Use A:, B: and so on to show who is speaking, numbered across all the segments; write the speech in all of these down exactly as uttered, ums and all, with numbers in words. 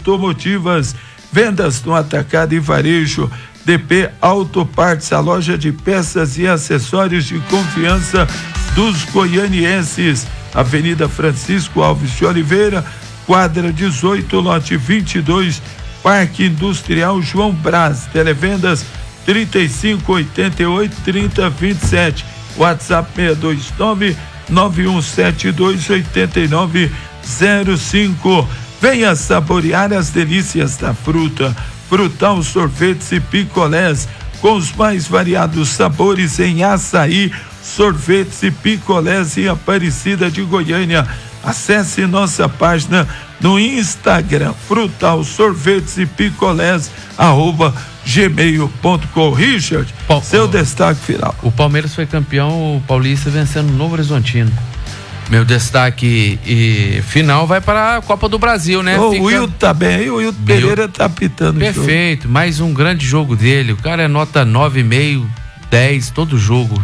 A: automotivas, vendas no atacado e varejo. D P Autopartes, a loja de peças e acessórios de confiança dos goianienses. Avenida Francisco Alves de Oliveira, quadra dezoito, lote vinte e dois, Parque Industrial João Brás. Televendas trinta e cinco, oitenta e oito, trinta, vinte e sete. WhatsApp seis dois nove, nove um sete dois, oito nove zero cinco. Venha saborear as delícias da fruta. Frutal Sorvetes e Picolés, com os mais variados sabores em açaí, sorvetes e picolés em Aparecida de Goiânia. Acesse nossa página no Instagram, Frutal Sorvetes e Picolés, arroba gmail ponto com. Richard, pa- seu destaque final.
B: O Palmeiras foi campeão o paulista vencendo o Novo Horizontino. Meu destaque e final vai para a Copa do Brasil, né?
A: O
B: Fica...
A: Will tá bem, o Will Pereira tá apitando.
B: Perfeito, mais um grande jogo dele. O cara é nota nove vírgula cinco, dez, todo jogo.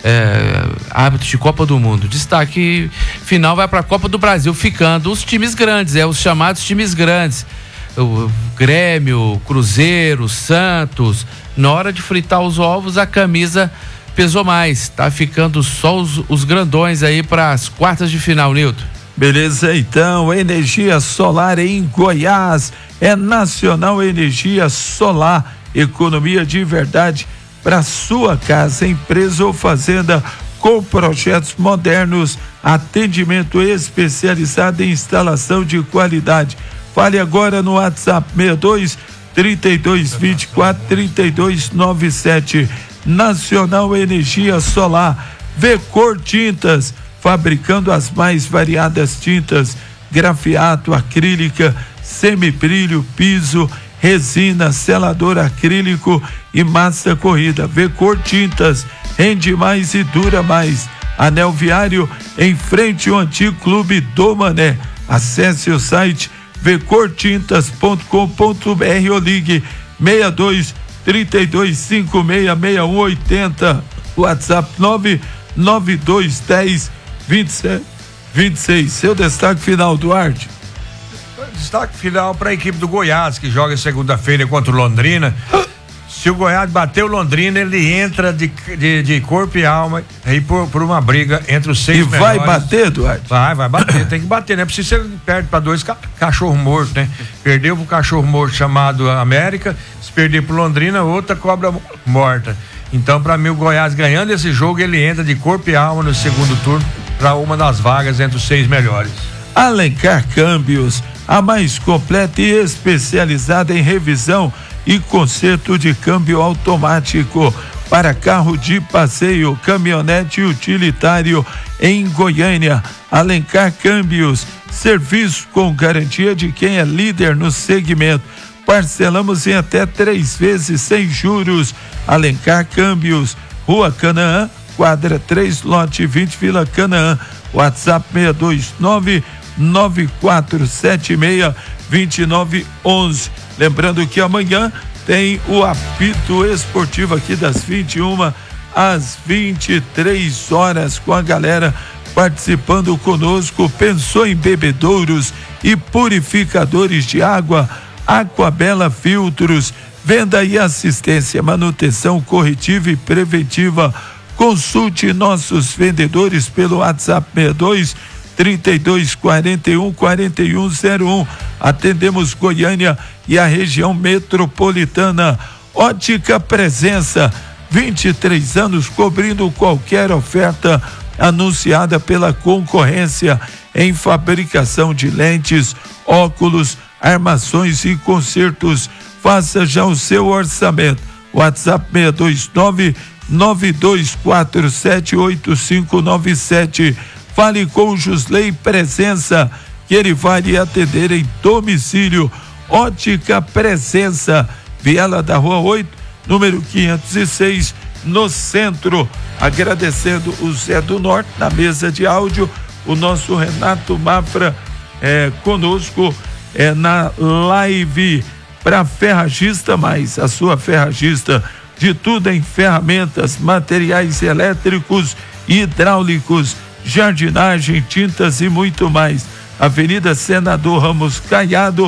B: É, árbitro de Copa do Mundo. Destaque final vai para a Copa do Brasil, ficando os times grandes, é os chamados times grandes. O Grêmio, Cruzeiro, Santos. Na hora de fritar os ovos, a camisa pesou mais, tá ficando só os, os grandões aí para as quartas de final, Nilton.
A: Beleza, então, energia solar em Goiás, é Nacional Energia Solar, economia de verdade para sua casa, empresa ou fazenda, com projetos modernos, atendimento especializado em instalação de qualidade. Fale agora no WhatsApp seis dois, trinta e dois, vinte e quatro, trinta e dois, noventa e sete. Nacional Energia Solar, Vecor Tintas, fabricando as mais variadas tintas, grafiato, acrílica, semibrilho, piso, resina, selador acrílico e massa corrida. Vecor Tintas, rende mais e dura mais. Anel Viário, em frente ao antigo Clube do Mané. Acesse o site vecor tintas ponto com ponto b r ou ligue seis dois, trinta e dois, cinquenta e seis, sessenta e um oitenta. WhatsApp nove nove dois dez, vinte e sete, vinte e seis. Seu destaque final, Duarte.
C: Destaque final para a equipe do Goiás, que joga segunda-feira contra o Londrina. Se o Goiás bater o Londrina, ele entra de, de, de corpo e alma aí por, por uma briga entre os seis
A: e
C: melhores.
A: E vai bater, Duarte?
C: Vai, vai bater, tem que bater, né? Precisa ser perde para dois ca- cachorro morto, né? Perdeu pro cachorro morto chamado América, se perder pro Londrina, outra cobra morta. Então, para mim, o Goiás ganhando esse jogo, ele entra de corpo e alma no segundo turno para uma das vagas entre os seis melhores.
A: Alencar Câmbios, a mais completa e especializada em revisão e conserto de câmbio automático para carro de passeio, caminhonete utilitário em Goiânia. Alencar Câmbios, serviço com garantia de quem é líder no segmento. Parcelamos em até três vezes sem juros. Alencar Câmbios, Rua Canaã, quadra três, lote vinte, Vila Canaã. WhatsApp seis dois nove, nove quatro sete seis, dois nove um um. Lembrando que amanhã tem o apito esportivo aqui das vinte e uma às vinte e três horas com a galera participando conosco. Pensou em bebedouros e purificadores de água? Aquabela Filtros, venda e assistência, manutenção corretiva e preventiva. Consulte nossos vendedores pelo WhatsApp seis dois, trinta e dois, quarenta e um, quarenta e um zero um. Atendemos Goiânia e a região metropolitana. Ótica Presença, vinte e três anos cobrindo qualquer oferta anunciada pela concorrência em fabricação de lentes, óculos, armações e consertos. Faça já o seu orçamento. WhatsApp seis dois nove, nove dois quatro sete, oito cinco nove sete. Fale com o Jusley Presença, que ele vai lhe atender em domicílio. Ótica Presença, Viela da Rua oito, número quinhentos e seis, no centro. Agradecendo o Zé do Norte na mesa de áudio, o nosso Renato Mafra é, conosco é, na live para Ferragista Mais, a sua ferragista de tudo em ferramentas, materiais elétricos e hidráulicos, jardinagem, tintas e muito mais. Avenida Senador Ramos Caiado,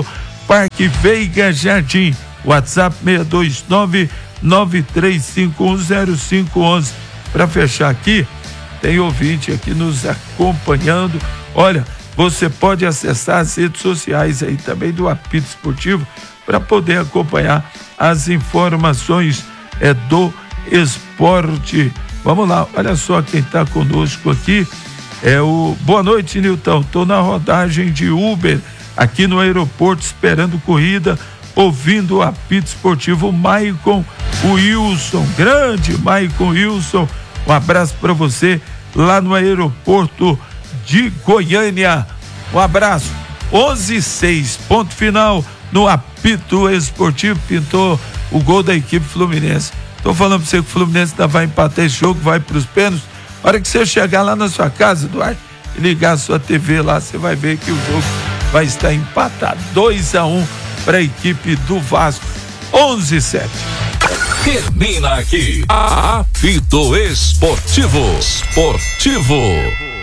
A: Parque Veiga Jardim. WhatsApp seis dois nove, nove três cinco um zero cinco um um. Para fechar aqui, tem ouvinte aqui nos acompanhando. Olha, você pode acessar as redes sociais aí também do Apito Esportivo para poder acompanhar as informações é, do esporte. Vamos lá, olha só quem está conosco aqui. É o Boa noite, Nilton. Estou na rodagem de Uber aqui no aeroporto esperando corrida, ouvindo o Apito Esportivo. Maicon Wilson, grande Maicon Wilson, um abraço para você lá no aeroporto de Goiânia. Um abraço. onze e seis, ponto final no Apito Esportivo. Pintou o gol da equipe Fluminense. Tô falando pra você que o Fluminense ainda vai empatar esse jogo, vai pros pênaltis. A hora que você chegar lá na sua casa, Eduardo, e ligar a sua T V lá, você vai ver que o jogo vai estar empatado. dois a um para a equipe do Vasco. onze e sete.
D: Termina aqui. Apito Esportivo. Esportivo.